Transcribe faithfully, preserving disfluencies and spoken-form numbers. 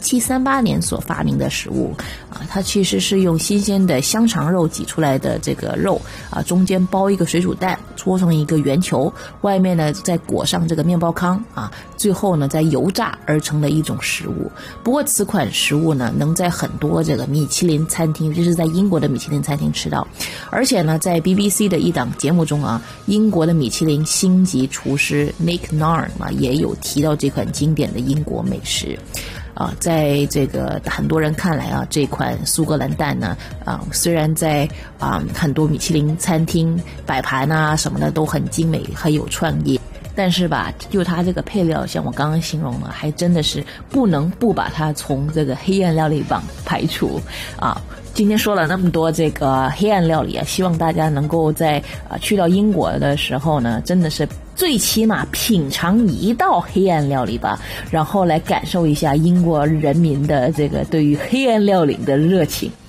七三八年所发明的食物啊，它其实是用新鲜的香肠肉挤出来的这个肉啊，中间包一个水煮蛋，搓成一个圆球，外面呢再裹上这个面包糠啊，最后呢再油炸而成的一种食物。不过此款食物呢，能在很多这个米其林餐厅，就是在英国的米其林餐厅吃到，而且呢，在 B B C 的一档节目中啊，英国的米其林星级厨师 Nick Nairn 啊，也有提到这款经典的英国美食。啊，在这个很多人看来啊，这款苏格兰蛋呢，啊，虽然在啊很多米其林餐厅摆盘啊什么的都很精美，很有创意，但是吧，就它这个配料，像我刚刚形容了，还真的是不能不把它从这个黑暗料理榜排除啊。今天说了那么多这个黑暗料理啊，希望大家能够在啊去到英国的时候呢，真的是最起码品尝一道黑暗料理吧，然后来感受一下英国人民的这个对于黑暗料理的热情。